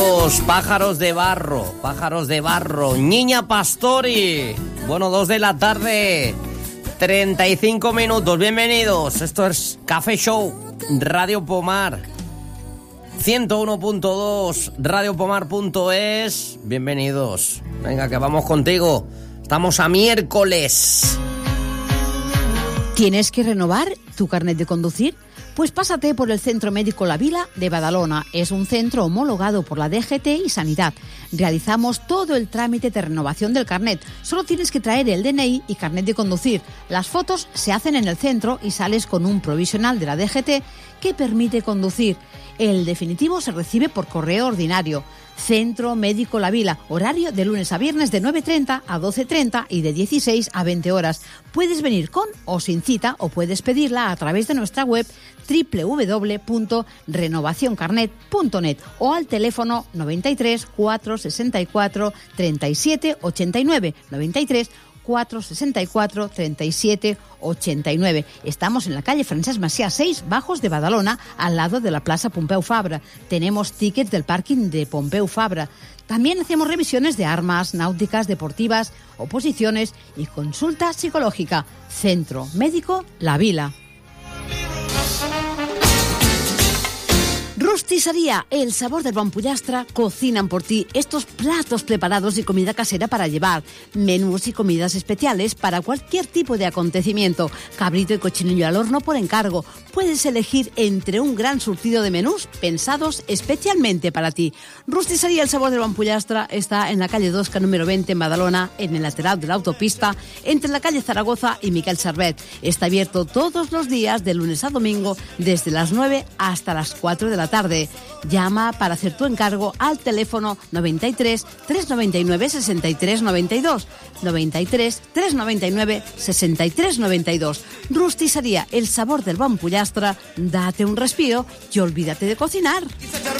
Bienvenidos, pájaros de barro, Niña Pastori. Bueno, 2 de la tarde, 35 minutos, bienvenidos. Esto es Café Show, Radio Pomar, 101.2, radiopomar.es. Bienvenidos. Venga, que vamos contigo. Estamos a miércoles. ¿Tienes que renovar tu carnet de conducir? Pues pásate por el Centro Médico La Vila de Badalona. Es un centro homologado por la DGT y Sanidad. Realizamos todo el trámite de renovación del carnet. Solo tienes que traer el DNI y carnet de conducir. Las fotos se hacen en el centro y sales con un provisional de la DGT que permite conducir. El definitivo se recibe por correo ordinario. Centro Médico La Vila, horario de lunes a viernes de 9:30 a 12:30 y de 16 a 20 horas. Puedes venir con o sin cita o puedes pedirla a través de nuestra web www.renovacioncarnet.net o al teléfono 93 464 37 89 93 464 37 89. Estamos en la calle Francesc Macià 6, Bajos de Badalona, al lado de la Plaza Pompeu Fabra. Tenemos tickets del parking de Pompeu Fabra. También hacemos revisiones de armas, náuticas, deportivas, oposiciones y consulta psicológica. Centro Médico La Vila. Rosticería, el sabor del bon pollastre, cocinan por ti estos platos preparados y comida casera para llevar, menús y comidas especiales para cualquier tipo de acontecimiento, cabrito y cochinillo al horno por encargo. Puedes elegir entre un gran surtido de menús pensados especialmente para ti. Rosticería, el sabor del bon pollastre está en la calle 2, número 20 en Badalona, en el lateral de la autopista, entre la calle Zaragoza y Miquel Servet. Está abierto todos los días de lunes a domingo desde las 9 hasta las 4 de la tarde. Llama para hacer tu encargo al teléfono 93 399 63 92, 93 399 63 92. Rosticería, el sabor del bon pollastre. Date un respiro y olvídate de cocinar.